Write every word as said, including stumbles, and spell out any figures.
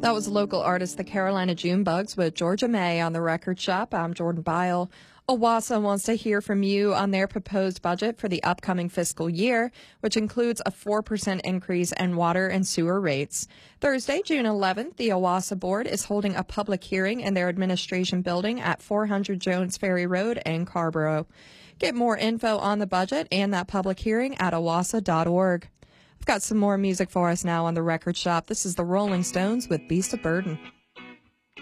That was local artist the Carolina Junebugs with Georgia May on the Record Shop. I'm Jordan Bile. Owasso wants to hear from you on their proposed budget for the upcoming fiscal year, which includes a four percent increase in water and sewer rates. Thursday, June eleventh, the Owasso Board is holding a public hearing in their administration building at four hundred Jones Ferry Road in Carrboro. Get more info on the budget and that public hearing at owasso dot org. I've got some more music for us now on the Record Shop. This is the Rolling Stones with Beast of Burden.